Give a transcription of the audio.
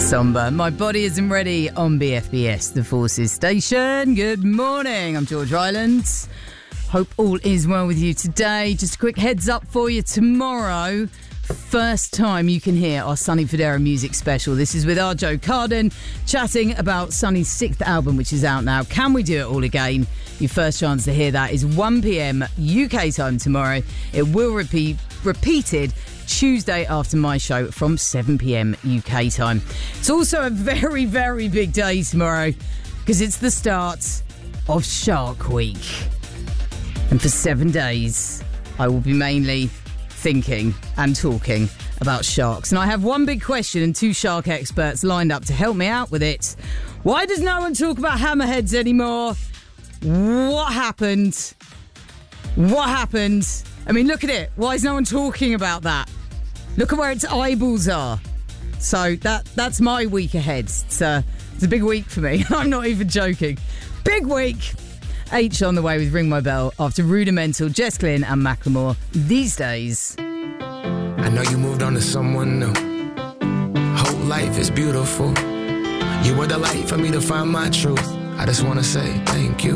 Somber. My body isn't ready on BFBS, the Forces Station. Good morning. I'm George Rylands. Hope all is well with you today. Just a quick heads up for you. Tomorrow, first time you can hear our Sonny Fodera music special. This is with our Joe Carden chatting about Sonny's 6th album, which is out now. Can we do it all again? Your first chance to hear that is 1 p.m. UK time tomorrow. It will be repeated Tuesday after my show from 7 p.m. UK time. It's also a very, very big day tomorrow because it's the start of Shark Week. And for 7 days, I will be mainly thinking and talking about sharks. And I have one big question and 2 shark experts lined up to help me out with it. Why does no one talk about hammerheads anymore? What happened? What happened? I mean, look at it. Why is no one talking about that? Look at where its eyeballs are. So that's my week ahead. It's a big week for me. I'm not even joking. Big week. H on the way with Ring My Bell after Rudimental, Jess Glynn and Macklemore. These days. I know you moved on to someone new. Whole life is beautiful. You were the light for me to find my truth. I just want to say thank you.